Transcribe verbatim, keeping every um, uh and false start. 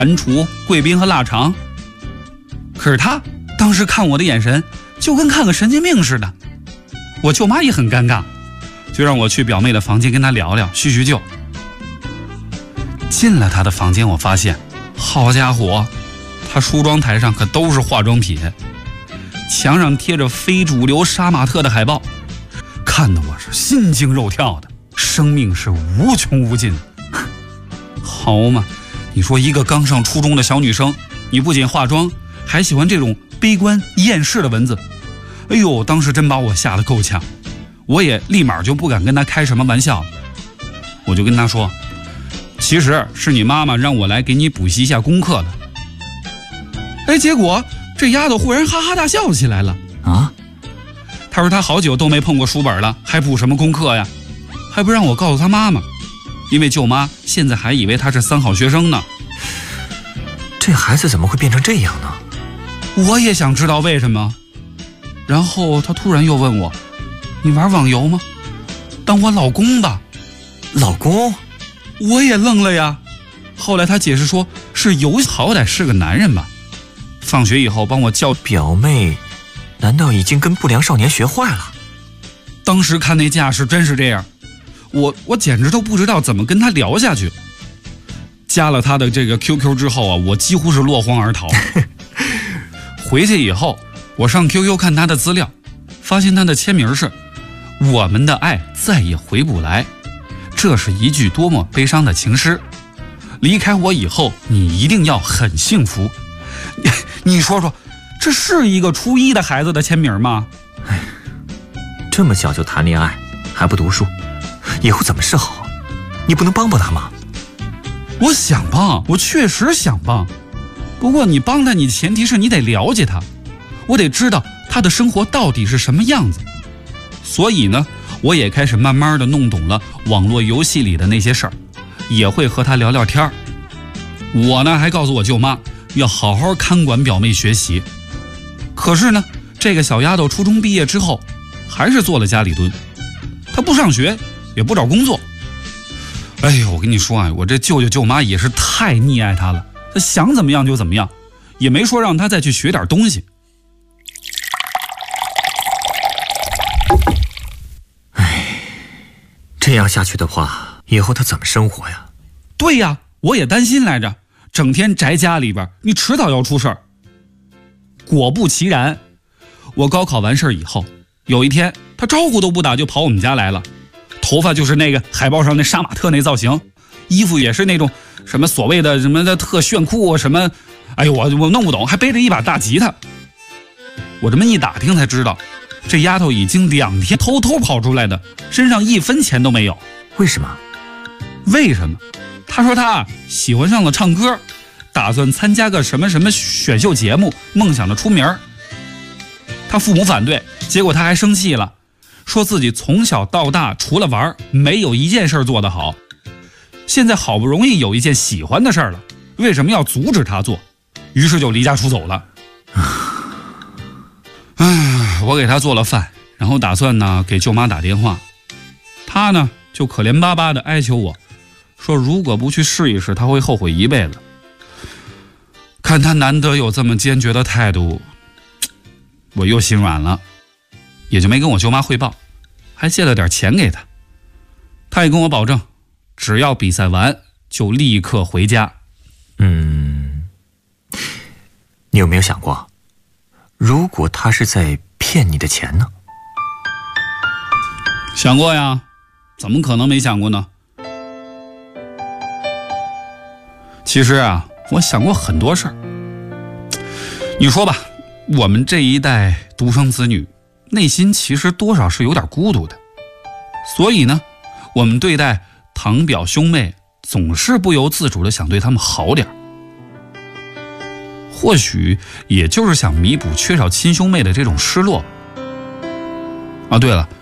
蟾蜍、贵宾和腊肠。可是他当时看我的眼神就跟看个神经病似的。我舅妈也很尴尬，就让我去表妹的房间跟她聊聊叙叙旧。进了她的房间，我发现好家伙，她梳妆台上可都是化妆品，墙上贴着非主流杀马特的海报，看得我是心惊肉跳的，生命是无穷无尽。好嘛，你说一个刚上初中的小女生，你不仅化妆，还喜欢这种悲观厌世的文字。哎呦，当时真把我吓得够呛，我也立马就不敢跟她开什么玩笑了。我就跟她说，其实是你妈妈让我来给你补习一下功课的。哎，结果这丫头忽然哈哈大笑起来了啊！ 她说她好久都没碰过书本了，还补什么功课呀？还不让我告诉她妈妈，因为舅妈现在还以为她是三好学生呢。 这孩子怎么会变成这样呢？ 我也想知道为什么。然后她突然又问我，你玩网游吗？当我老公吧。 老公？ 我也愣了呀。后来她解释说，是游戏好歹是个男人吧，放学以后帮我叫。 表妹难道已经跟不良少年学坏了？ 当时看那架势真是这样，我我简直都不知道怎么跟他聊下去。加了他的这个 Q Q 之后啊，我几乎是落荒而逃。回去以后，我上 Q Q 看他的资料，发现他的签名是我们的爱再也回不来，这是一句多么悲伤的情诗。离开我以后，你一定要很幸福。你说说，这是一个初一的孩子的签名吗？ 哎，这么小就谈恋爱，还不读书，以后怎么是好啊？你不能帮帮他吗？ 我想帮，我确实想帮，不过你帮他，你前提是你得了解他，我得知道他的生活到底是什么样子。所以呢，我也开始慢慢的弄懂了网络游戏里的那些事儿，也会和他聊聊天儿。我呢还告诉我舅妈要好好看管表妹学习。可是呢，这个小丫头初中毕业之后还是做了家里蹲，她不上学也不找工作。哎呦，我跟你说啊，我这舅舅舅妈也是太溺爱她了，她想怎么样就怎么样，也没说让她再去学点东西。 哎，这样下去的话，以后她怎么生活呀？ 对呀，我也担心来着，整天宅家里边，你迟早要出事儿。果不其然，我高考完事儿以后，有一天她招呼都不打就跑我们家来了。头发就是那个海报上那杀马特那造型，衣服也是那种什么所谓的什么的特炫酷什么，哎呦我我弄不懂，还背着一把大吉他。我这么一打听才知道，这丫头已经两天偷偷跑出来的，身上一分钱都没有。 为什么？ 为什么？她说她喜欢上了唱歌，打算参加个什么什么选秀节目，梦想着出名。她父母反对，结果她还生气了。说自己从小到大除了玩没有一件事做得好，现在好不容易有一件喜欢的事了，为什么要阻止他做？于是就离家出走了。唉，我给他做了饭，然后打算呢给舅妈打电话，他呢就可怜巴巴的哀求我，说如果不去试一试，他会后悔一辈子。看他难得有这么坚决的态度，我又心软了，也就没跟我舅妈汇报，还借了点钱给他。他也跟我保证，只要比赛完就立刻回家。 嗯，你有没有想过，如果他是在骗你的钱呢？ 想过呀，怎么可能没想过呢？其实啊，我想过很多事儿。你说吧，我们这一代独生子女，内心其实多少是有点孤独的，所以呢，我们对待堂表兄妹总是不由自主的想对他们好点，或许也就是想弥补缺少亲兄妹的这种失落。啊，对了，